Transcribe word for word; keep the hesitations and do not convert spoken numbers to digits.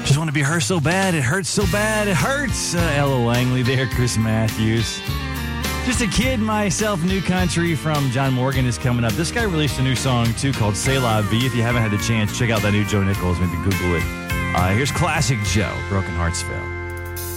Just want to be her so bad, it hurts so bad, it hurts. Uh, Ella Langley there, Chris Matthews. Just a Kid, Myself, New Country from John Morgan is coming up. This guy released a new song, too, called C'est La Vie. If you haven't had the chance, check out that new Joe Nichols. Maybe Google it. Uh, here's Classic Joe, Broken Hearts Fail.